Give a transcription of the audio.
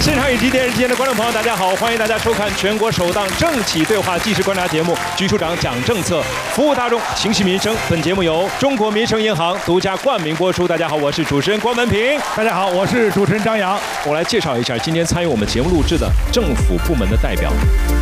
现场以及电视机前的观众朋友，大家好，欢迎大家收看全国首档政企对话即时观察节目《局处长讲政策，服务大众，情系民生》。本节目由中国民生银行独家冠名播出。大家好，我是主持人关文平。 大家好，我是主持人张扬。 我来介绍一下今天参与我们节目录制的政府部门的代表。